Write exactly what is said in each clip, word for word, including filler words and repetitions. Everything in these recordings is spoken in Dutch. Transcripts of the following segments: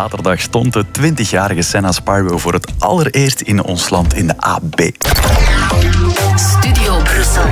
zaterdag stond de twintigjarige Senna Sparrow voor het allereerst in ons land in de A B. Studio Brussel.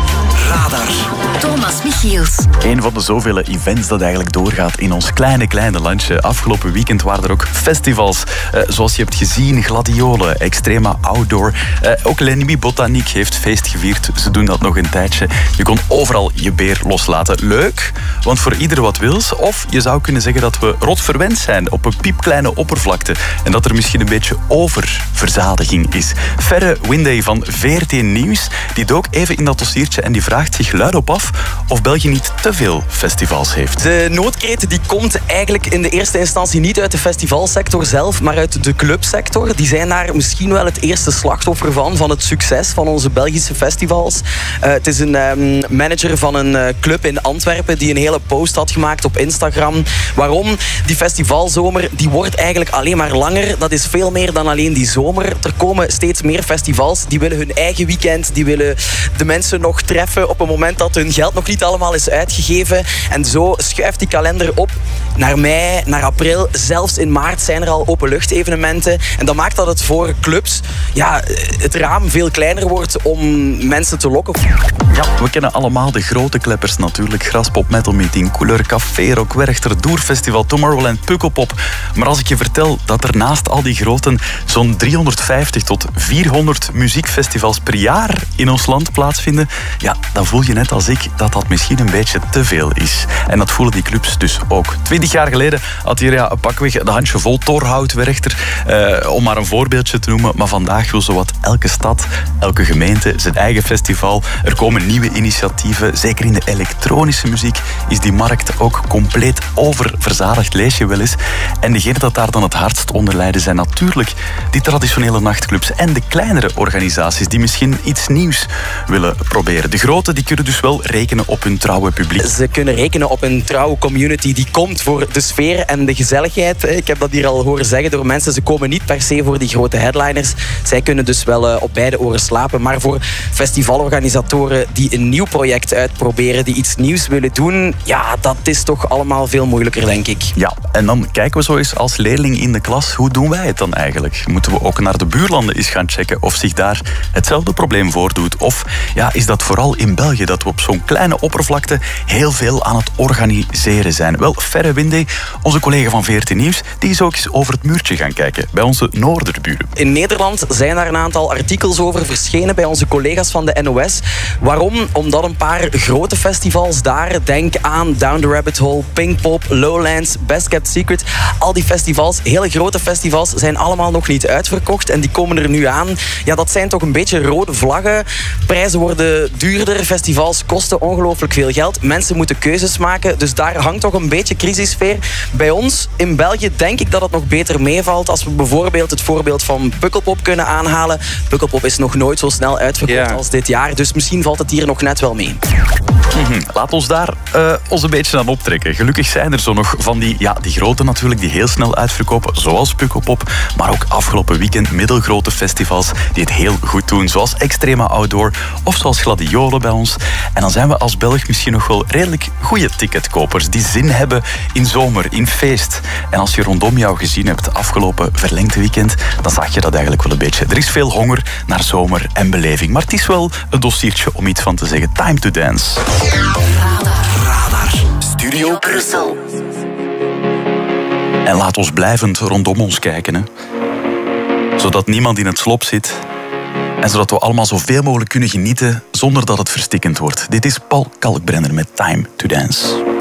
Radar. Thomas Michiels. Een van de zoveel events dat eigenlijk doorgaat in ons kleine, kleine landje. Afgelopen weekend waren er ook festivals. Uh, zoals je hebt gezien, Gladiolen, Extrema Outdoor. Uh, ook L'Ennemi Botanique heeft feest gevierd. Ze doen dat nog een tijdje. Je kon overal je beer loslaten. Leuk, want voor ieder wat wils. Of je zou kunnen zeggen dat we rot verwend zijn op een piepkleine oppervlakte. En dat er misschien een beetje oververzadiging is. Ferre Winday van V R T Nieuws, die dook even in dat dossiertje en die vraagt zich luidop af of België niet te veel festivals heeft. De noodkreet die komt eigenlijk in de eerste instantie niet uit de festivalsector zelf, maar uit de clubsector. Die zijn daar misschien wel het eerste slachtoffer van, van het succes van onze Belgische festivals. Uh, het is een um, manager van een uh, club in Antwerpen die een hele post had gemaakt op Instagram. Waarom? Die festivalzomer die wordt eigenlijk alleen maar langer. Dat is veel meer dan alleen die zomer. Er komen steeds meer festivals. Die willen hun eigen weekend. Die willen de mensen nog treffen op een moment dat hun geld nog niet allemaal is uitgegeven. En zo schuift die kalender op naar mei, naar april. Zelfs in maart zijn er al openluchtevenementen. En dat maakt dat het voor clubs ja, het raam veel kleiner wordt om mensen te lokken. Ja, we kennen allemaal de grote kleppers natuurlijk. Graspop, Metal Meeting, Couleur, Café Rock, Werchter, Doerfestival, Tomorrowland, Pukkelpop. Maar als ik je vertel dat er naast al die groten zo'n driehonderdvijftig tot vierhonderd muziekfestivals per jaar in ons land plaatsvinden, ja, dan voel je net als ik dat dat misschien een beetje te veel is. En dat voelen die clubs dus ook. Twintig jaar geleden had hier ja, pakweg de handje vol Torhout, Werchter, eh, om maar een voorbeeldje te noemen. Maar vandaag wil zowat elke stad, elke gemeente zijn eigen festival. Er komen nieuwe initiatieven. Zeker in de elektronische muziek is die markt ook compleet oververzadigd, lees je wel eens. En degenen dat daar dan het hardst onder lijden zijn natuurlijk die traditionele nachtclubs en de kleinere organisaties die misschien iets nieuws willen proberen. De grote die kunnen dus wel rekenen op hun trouwe publiek. Ze kunnen rekenen op een trouwe community die komt voor de sfeer en de gezelligheid. Ik heb dat hier al horen zeggen door mensen. Ze komen niet per se voor die grote headliners. Zij kunnen dus wel op beide oren slapen. Maar voor festivalorganisatoren die een nieuw project uitproberen, die iets nieuws willen doen, ja, dat is toch allemaal veel moeilijker, denk ik. Ja, en dan kijken we zo eens als leerling in de klas, hoe doen wij het dan eigenlijk? Moeten we ook naar de buurlanden eens gaan checken of zich daar hetzelfde probleem voordoet? Of ja, is dat vooral in België dat we op zo'n kleine oppervlakte heel veel aan het organiseren zijn? Wel, Ferre Winday, onze collega van V R T Nieuws, die is ook eens over het muurtje gaan kijken bij onze noorderburen. In Nederland zijn daar een aantal artikels over verschenen bij onze collega's van de N O S. Waarom? Omdat een paar grote festivals daar, denk aan Down the Rabbit Hole, Pinkpop, Lowlands, Best Kept Secret, al die festivals, hele grote festivals, zijn allemaal nog niet uitverkocht en die komen er nu aan. Ja, dat zijn toch een beetje rode vlaggen. Prijzen worden duurder, festivals kosten ongelooflijk veel geld. Mensen moeten keuzes maken, dus daar hangt toch een beetje crisissfeer. Bij ons in België denk ik dat het nog beter meevalt als we bijvoorbeeld het voorbeeld van Pukkelpop kunnen aanhalen. Pukkelpop is nog nooit zo snel uitverkocht ja. als dit jaar, dus misschien valt het hier nog net wel mee. Mm-hmm. Laat ons daar uh, ons een beetje aan optrekken. Gelukkig zijn er zo nog van die, ja, die grote natuurlijk, die heel snel uitverkopen, zoals Pukkelpop, maar ook afgelopen weekend middelgrote festivals die het heel goed doen, zoals Extrema Outdoor of zoals Gladiolen bij ons. En dan zijn we als Belg misschien nog wel redelijk goede ticketkopers die zin hebben in zomer, in feest. En als je rondom jou gezien hebt afgelopen verlengde weekend, dan zag je dat eigenlijk wel een beetje. Er is veel honger naar zomer en beleving, maar het is wel een dossiertje om iets van te zeggen. Time to dance. Radar. Radar. Studio Brussel. En laat ons blijvend rondom ons kijken, hè. Zodat niemand in het slop zit. En zodat we allemaal zoveel mogelijk kunnen genieten zonder dat het verstikkend wordt. Dit is Paul Kalkbrenner met Time to Dance.